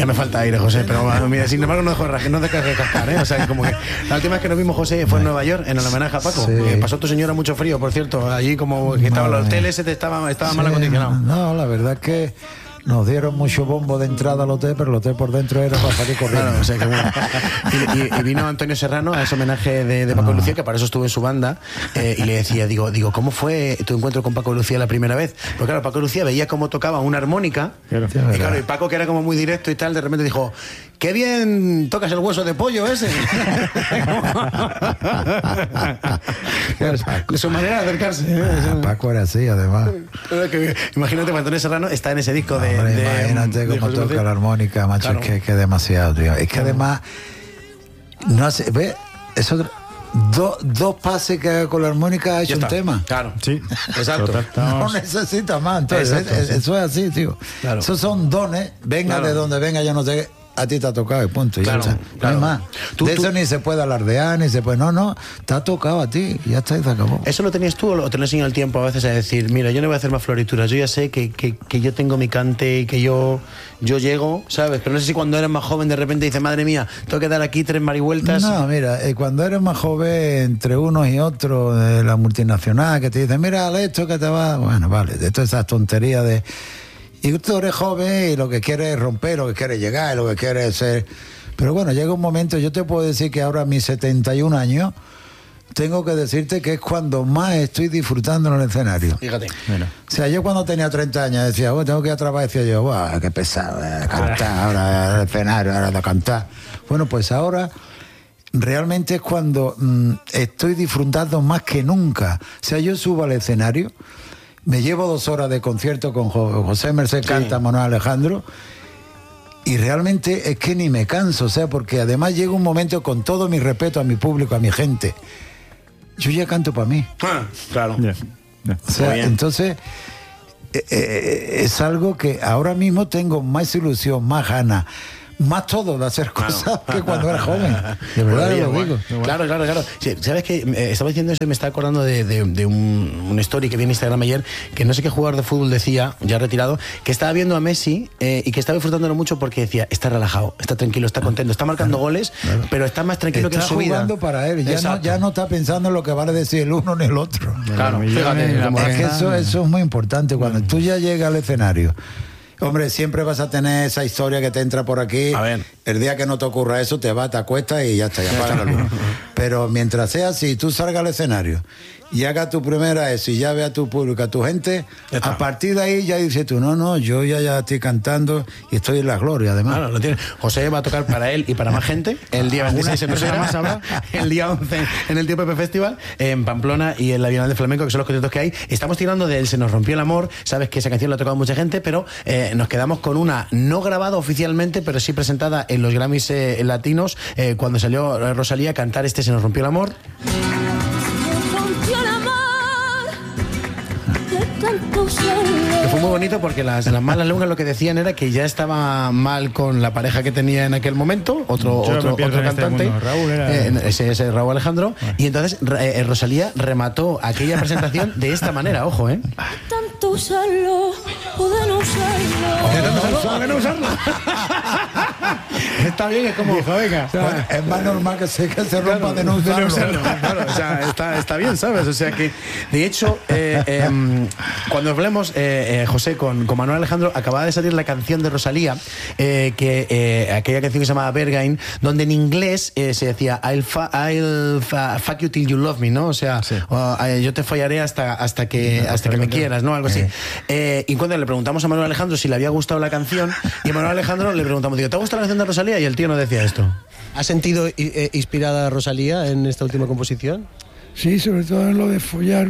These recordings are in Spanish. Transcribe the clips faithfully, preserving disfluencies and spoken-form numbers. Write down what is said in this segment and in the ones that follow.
Ya me falta aire, José, pero mira, sin embargo no dejo de, no dejo de cascar, ¿eh? O sea, como que la última vez que nos vimos, José, fue en Nueva York, en el homenaje a Paco. Sí. Eh, pasó tu señora mucho frío, por cierto, allí como que estaba el hotel ese estaba, estaba sí, mal acondicionado. No, la verdad es que nos dieron mucho bombo de entrada al hotel, pero el hotel por dentro era para salir corriendo. Claro, o sea, que bueno. y, y, y vino Antonio Serrano a ese homenaje de, de Paco ah. Lucía, que para eso estuvo en su banda, eh, y le decía, digo, digo, ¿cómo fue tu encuentro con Paco Lucía la primera vez? Porque claro, Paco Lucía veía cómo tocaba una armónica, claro. y claro, y Paco, que era como muy directo y tal, de repente dijo, ¡qué bien tocas el hueso de pollo ese! Su manera de acercarse. Ah, Paco era así, además. Imagínate, Antonio Serrano está en ese disco de... Hombre, de imagínate cómo toca Lucía. La armónica, macho, claro. es que es que demasiado, tío. Es que además, no hace, ¿ves? Eso, do, dos pases que haga con la armónica ha hecho un tema. Claro, sí, exacto. No necesita más, entonces, exacto, es, sí. eso es así, tío. Claro. Esos son dones, venga claro. de donde venga, yo no sé. A ti te ha tocado y punto. Claro, ya claro. No hay más. ¿Tú, de tú? Eso ni se puede alardear, ni se puede. No, no, te ha tocado a ti. Y ya está, y se acabó. ¿Eso lo tenías tú o te lo enseñó el tiempo a veces a decir, mira, yo no voy a hacer más florituras, yo ya sé que, que, que yo tengo mi cante y que yo, yo llego, ¿sabes? Pero no sé si cuando eres más joven de repente dices, madre mía, tengo que dar aquí tres marivueltas. No, mira, eh, cuando eres más joven, entre unos y otros de la multinacional, que te dicen, mira, al esto que te va. Bueno, vale, de todas esas tonterías de. Y tú eres joven y lo que quieres es romper, lo que quieres llegar, lo que quieres es ser... Pero bueno, llega un momento, yo te puedo decir que ahora a mis setenta y un años, tengo que decirte que es cuando más estoy disfrutando en el escenario. Fíjate. Bueno. O sea, yo cuando tenía treinta años decía, oh, tengo que ir a trabajar, decía yo, wow, qué pesado, eh, cantar, ahora el escenario, ahora de cantar. Bueno, pues ahora realmente es cuando mmm, estoy disfrutando más que nunca. O sea, yo subo al escenario... Me llevo dos horas de concierto con José Merced Canta, sí. Manuel Alejandro, y realmente es que ni me canso, o sea, porque además llega un momento, con todo mi respeto a mi público, a mi gente, yo ya canto para mí. Ah, claro. Yeah. Yeah. O sea, entonces eh, eh, es algo que ahora mismo tengo más ilusión, más ganas, más todo de hacer cosas claro. que cuando era joven. De verdad bueno, lo digo. Bueno. Claro, claro, claro. Sí, ¿sabes qué? Eh, estaba diciendo eso y me estaba acordando de, de, de un, un story que vi en Instagram ayer, que no sé qué jugador de fútbol decía, ya retirado, que estaba viendo a Messi eh, y que estaba disfrutándolo mucho porque decía, está relajado, está tranquilo, está contento, está marcando claro, goles, claro. pero está más tranquilo está que en su vida. Está jugando para él, ya no, ya no está pensando en lo que vale decir el uno ni el otro. Claro, fíjate. Es que eso, eso es muy importante. Cuando mm. tú ya llegas al escenario, hombre, siempre vas a tener esa historia que te entra por aquí. A ver. El día que no te ocurra eso, te vas, te acuestas y ya está, ya apaga la luz. Pero mientras sea así, tú salgas al escenario y hagas tu primera eso y ya veas a tu público, a tu gente, a partir de ahí ya dices tú, no, no, yo ya, ya estoy cantando y estoy en la gloria, además. Claro, lo tiene. José va a tocar para él y para más gente el día veintiséis en más habrá, el día once en el Tío Pepe Festival, en Pamplona y en la Bienal de Flamenco, que son los conciertos que hay. Estamos tirando de él, Se nos rompió el amor, sabes que esa canción la ha tocado mucha gente, pero eh, nos quedamos con una no grabada oficialmente, pero sí presentada en los Grammys eh, latinos, eh, cuando salió Rosalía a cantar este Se nos rompió el amor. Que fue muy bonito porque las, las malas lenguas lo que decían era que ya estaba mal con la pareja que tenía en aquel momento, otro, otro, otro cantante, este Raúl era... eh, ese, ese Raúl Alejandro, ah. y entonces eh, Rosalía remató aquella presentación de esta manera, ojo, ¿eh? Tanto usarlo o de no usarlo. ¿O de no usarlo? Está bien, es como, dijo, venga. Bueno, es más normal que se, que se rompa claro, de no usarlo. De no usarlo claro, o sea, está, está bien, ¿sabes? O sea que, de hecho, eh, eh, cuando hablemos, eh, eh, José, con, con Manuel Alejandro, acababa de salir la canción de Rosalía, eh, que eh, aquella canción que se llamaba Berghain, donde en inglés eh, se decía I'll, fa, I'll fa, fuck you till you love me, ¿no? O sea, sí. o, eh, yo te follaré hasta, hasta que, hasta que me quieras, ¿no? Algo así. Eh, y cuando le preguntamos a Manuel Alejandro si le había gustado la canción, y a Manuel Alejandro le preguntamos, digo, ¿te gusta la canción de Rosalía? Y el tío no decía esto. ¿Has sentido eh, inspirada a Rosalía en esta última composición? Sí, sobre todo en lo de follar.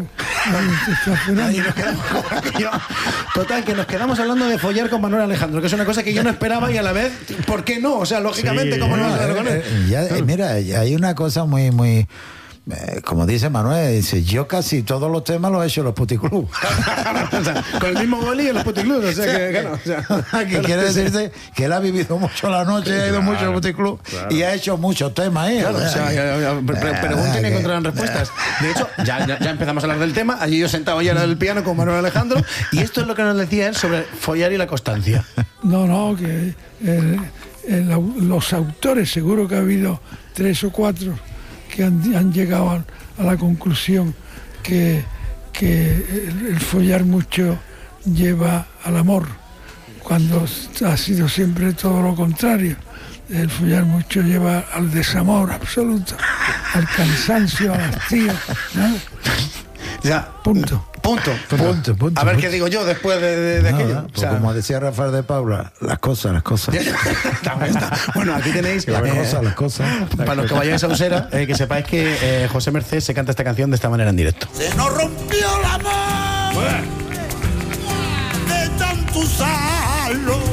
Total, que nos quedamos hablando de follar con Manuel Alejandro, que es una cosa que yo no esperaba y a la vez, ¿por qué no? O sea, lógicamente, sí, ¿cómo no vas a hacerlo con él? Ya, mira, hay una cosa muy, muy... Eh, como dice Manuel, dice, yo casi todos los temas los he hecho en los puticlubs. O sea, con el mismo boli en los puticlubs. O sea, que, claro, o sea, que quiere decirte que él ha vivido mucho la noche, ha ido claro, mucho al puticlub claro. y ha hecho muchos temas ahí. Claro, o sea, ya, ya, pre pregunten y encontrarán respuestas. De hecho, ya, ya, ya empezamos a hablar del tema. Allí yo sentado ya en el piano con Manuel Alejandro. Y esto es lo que nos decía él sobre follar y la constancia. No, no, que... Eh, el au- los autores, seguro que ha habido tres o cuatro que han, han llegado a, a la conclusión que, que el, el follar mucho lleva al amor, cuando ha sido siempre todo lo contrario. El follar mucho lleva al desamor absoluto, al cansancio, al hastío, ¿no? Ya. Punto. Punto. Punto, punto, A ver punto. qué digo yo después de, de- de Nada, aquello. pues como decía Rafael de Paula, las cosas, las cosas. Está, está. Bueno, aquí tenéis. Las eh, cosas, las cosas. Para los que vayáis a Usera, eh, que sepáis que eh, José Merced se canta esta canción de esta manera en directo. Se nos rompió la mano de tanto usarlo.